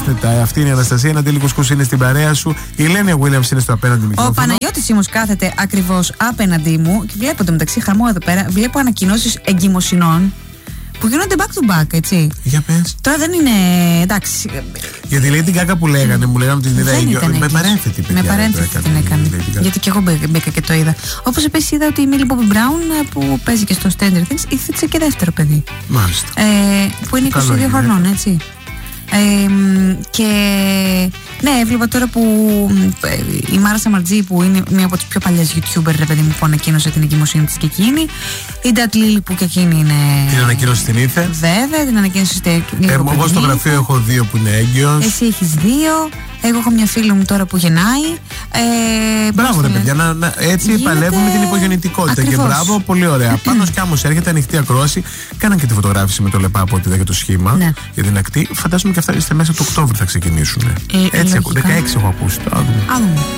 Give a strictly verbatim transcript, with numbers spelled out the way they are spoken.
Αυτή είναι η Αναστασία. Ένα Αντίλη Κουσκούς είναι στην παρέα σου. Η Λένια Williams είναι στο απέναντι μικρόφωνο. Ο Παναγιώτης όμως κάθεται ακριβώς απέναντί μου και βλέπω το μεταξύ χαμό εδώ πέρα. Βλέπω ανακοινώσεις εγκυμοσυνών που γίνονται back to back, έτσι. Για πες. Τώρα δεν είναι. Εντάξει. Γιατί λέει την κάκα που λέγανε, μου λέγανε ότι την είδα έγκυο. Με παρένθετη, παιδιά. Με παρένθετη την έκανε. Γιατί και εγώ μπήκα και το είδα. Όπως επίσης είδα ότι η Millie Bobby Brown που παίζει και στο Stranger Things ήθελε και δεύτερο παιδί. Μάλιστα. Ε, που είναι είκοσι δύο χρονών, έτσι. Ε, και ναι, έβλεπα τώρα που ε, η Μάρα Σαμαρτζή, που είναι μία από τις πιο παλιές YouTuber, ρε παιδί μου, που ανακοίνωσε την εγκυμοσύνη της και εκείνη. Η Ντατ Λίλι, που και εκείνη είναι. Την ανακοίνωσε την ήθε. Βέβαια, την ανακοίνωσε στην ε, εγώ στο γραφείο έχω δύο που είναι έγκυος. Εσύ έχεις δύο. Εγώ έχω μια φίλη μου τώρα που γεννάει. Ε, μπράβο, ρε παιδιά, να, να, έτσι γίνεται... παλεύουμε την υπογεννητικότητα. Ακριβώς. Και μπράβο, πολύ ωραία. Πάνω κι άμμος έρχεται ανοιχτή ακρόαση. Κάναν και τη φωτογράφηση με το ΛΕΠΑ από ό,τι είδα και το σχήμα, ναι, για την ακτή. Φαντάζομαι και αυτά είστε μέσα του Οκτώβρη θα ξεκινήσουν. Ε, έτσι, δεκαέξι έχω ακούσει.